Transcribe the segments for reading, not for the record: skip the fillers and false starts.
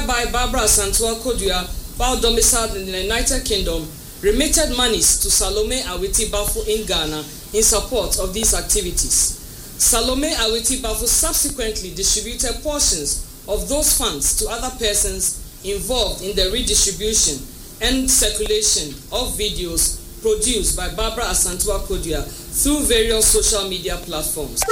whereby Barbara Asantewaa Kodua, while domiciled in the United Kingdom, remitted monies to Salome Awiti Bafo in Ghana in support of these activities. Salome Awiti Bafo subsequently distributed portions of those funds to other persons involved in the redistribution and circulation of videos produced by Barbara Asantewaa Kodua through various social media platforms.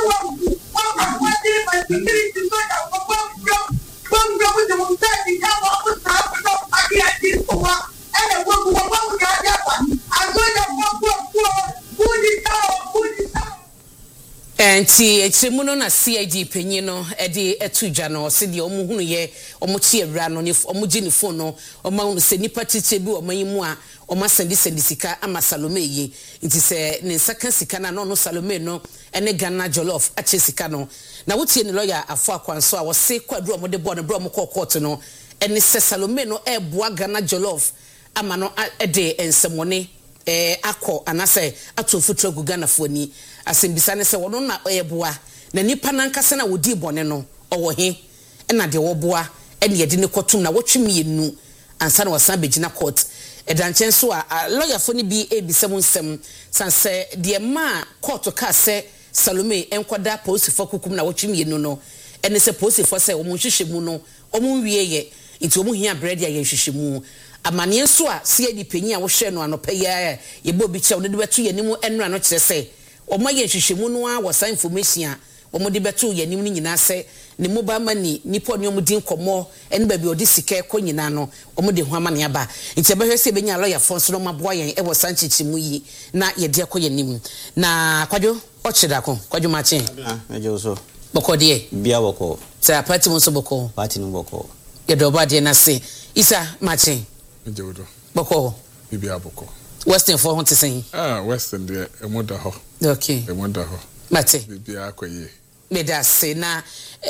Enti echemuno na CID penyino ede etudwa no se de omuhunu ye omochi ewra no ne omoji ne phone no omahunu se nipa tiche bi omayimu a omasendi sika ama Salome yi nti se ne nsaka sika na no Salome no ene Ghana jollof ache sika no na wotie ne lawyer afọ akwanso a wo se kwadru omode bo ne bro omko court no ene se Salome no eboa Ghana jollof ama no ede ensemone akọ anase atofutra gu Ghana foni asembisa ne se wono na oyeboa na nipa nankase na wodi bone no owo he na de woboa ene yede ne kotum na wotwemienu ansa na wasan begina court edanchen so a lawyer foni bi ebisem sanse de ma court ka se Salome enkwada police for kukum na wotwemienu no ene se police for se omo hwehwemu no omo wieye nti omo hia bread ya hwehwemu amane so a CID penyi a wo hwe no anopa ya yebo bi che wo de beto yanimu enra no kire se omaye hwehwemu no a wo san information a wo de beto yanim ni nyina se ne mobile money nipo ne omo din komo ene ba bi odi sika ko nyina no omo de ho amane aba nti be hwe se benya lawyer fonso no maboa yen e wo san chichimu yi na ye de ko yanim na kwadwo o chida ko kwadwo machi ejo so boko de bia boko sa party mo so boko party no boko ye do ba de na se isa machi Jodo. Boko. Bibia Boko. Western for hon to sing. Western there, Emoda ho. Okay. Emoda ho. Mate. Bibia akoye. Me da say na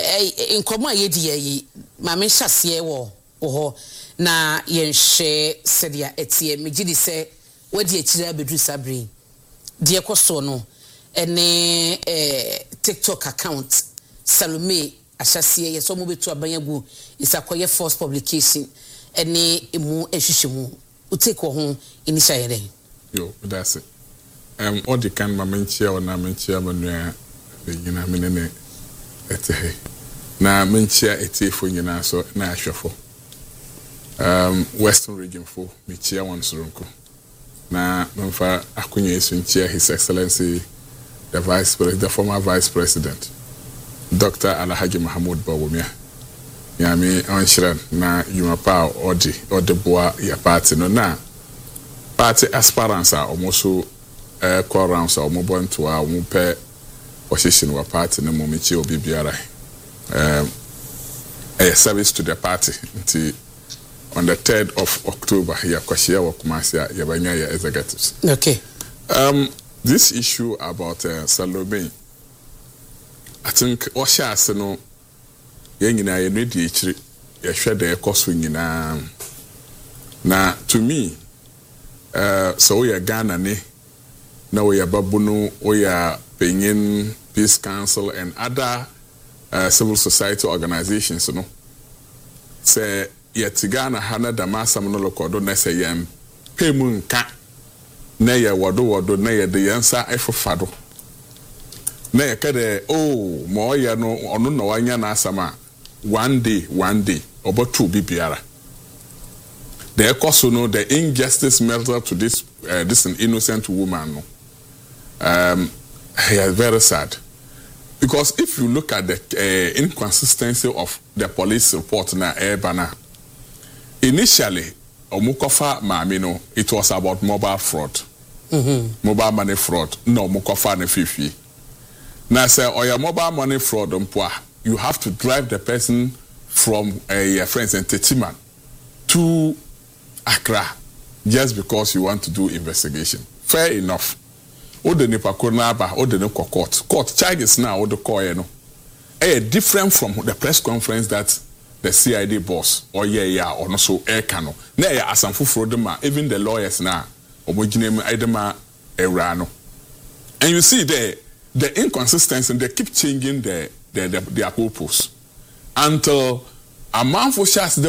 nkoma ye di yi ma me hyase wo ho na ye nhwe sedia etie me gidi se wadi akira bedru sabre. De ekoso no ene TikTok account Salome ahyase ye so mo betu abanyagu isakoye first publication ene emu ehwehwemu utake ho initial yere Yo that's it all the kind mamenchia or na menchia manua nyina menene etehe na menchia etefo nyina so na ahwefo Western region for mechia won soronko na mfa akonya esu nchia His Excellency the former Vice President Dr. Alhaji Mahmoud Bawumia Yami Anshiran na Yumapa odi boa ya party no na party aspirants are almost call rounds are omo to a omo pe position wa party no momichi obi biara a service to the party until on the 3rd of October ya kwashia wa Kumasi ya banya ya executives. Okay. This issue about Salome, I think Osha Aseno yengina ye no di ekiri ye hwe de ekoso nyina na to me so we are Ghana ne na we are babunu we are Penyin Peace Council and other civil society organizations no say yet Ghana hana da masam no lokodo na say yam pemu nka na ye wodo na ye de yansa efofado na ye kede mo ya no ono no wanya na asama one day about two bibiara the ekoso no the injustice meted to this innocent woman no very sad because if you look at the inconsistency of the police report na Ebana initially omukofa maami no it was about mobile fraud mobile money fraud no omukofa na fifi na say oya mobile money fraud mpoa you have to drive the person from your friends in Tetiman to Accra just because you want to do investigation. Fair enough. Ode ni pakona ba ode ni court charges now ode call you know. Different from the press conference that the CID boss or or no so kano. Na ya asanfu frodema even the lawyers now omoginem idema erano. And you see the inconsistency and they keep changing their purpose until a man for shots